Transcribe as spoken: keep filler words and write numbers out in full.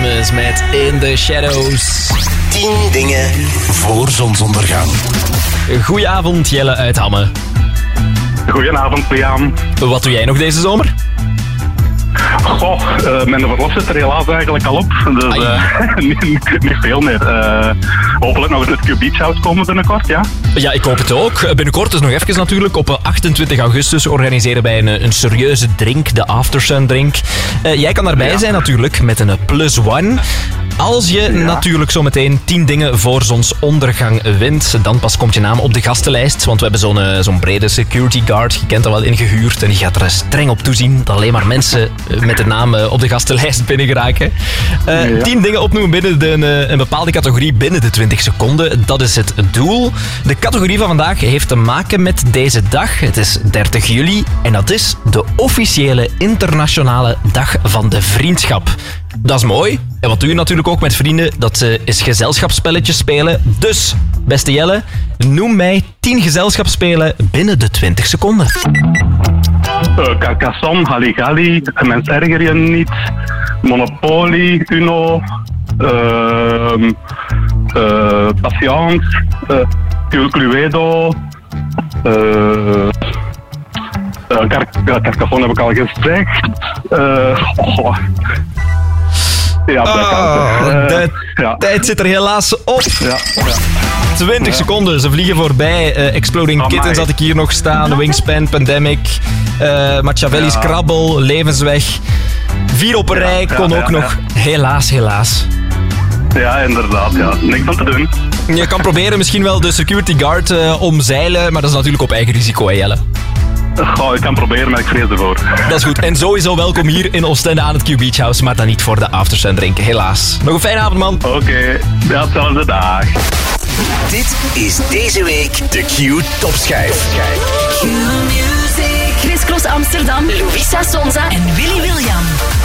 Rasmus met In the Shadows. tien dingen voor zonsondergang. Goedenavond, Jelle uit Hamme. Goedenavond, Liam. Wat doe jij nog deze zomer? Goh, uh, mijn verlof zit er helaas eigenlijk al op. Dus uh, niet, niet veel meer. Uh, hopelijk nog eens het Q Beach House komen binnenkort, ja? Ja, ik hoop het ook. Binnenkort, dus nog even natuurlijk, op achtentwintig augustus organiseren wij een, een serieuze drink, de Aftersun drink. Uh, jij kan daarbij ja. zijn natuurlijk met een plus one. Als je ja. natuurlijk zometeen tien dingen voor zonsondergang wint, dan pas komt je naam op de gastenlijst. Want we hebben zo'n, uh, zo'n brede security guard, je kent dat wel, ingehuurd. En die gaat er streng op toezien dat alleen maar mensen met de naam op de gastenlijst binnen geraken. Uh, ja. Tien dingen opnoemen binnen de, een, een bepaalde categorie binnen de twintig seconden. Dat is het doel. De categorie van vandaag heeft te maken met deze dag. Het is dertig juli en dat is de officiële internationale dag van de vriendschap. Dat is mooi. En wat doe je natuurlijk ook met vrienden? Dat uh, is gezelschapsspelletjes spelen. Dus, beste Jelle, noem mij tien gezelschapsspelen binnen de twintig seconden. Uh, Carcassonne, Halligalli, Mens erger je niet, Monopoly, Uno, uh, uh, Patience, uh, Cluedo, uh, uh, Car- Carcassonne heb ik al gezegd. Uh, oh. Ja, oh, de ja. tijd zit er helaas op. Ja, ja. twintig ja. seconden, ze vliegen voorbij. Uh, Exploding oh, Kittens had ik hier nog staan. Wingspan, Pandemic, uh, Machiavelli's ja. Krabbel, Levensweg. Vier op een ja, rij kon ja, ook ja, nog. Ja. Helaas, helaas. Ja, inderdaad. Ja. Niks aan te doen. Je kan proberen misschien wel de security guard uh, omzeilen, maar dat is natuurlijk op eigen risico, hè, Jelle. Goh, ik kan proberen, maar ik vrees ervoor. Dat is goed. En sowieso welkom hier in Oostende aan het Q Beach House, maar dan niet voor de Aftersun drinken, helaas. Nog een fijne avond, man. Oké, okay. Ja, hetzelfde dag. Dit is deze week de Q Topschijf. Q Music. Chris Cross Amsterdam, Louisa Sonza en Willy William.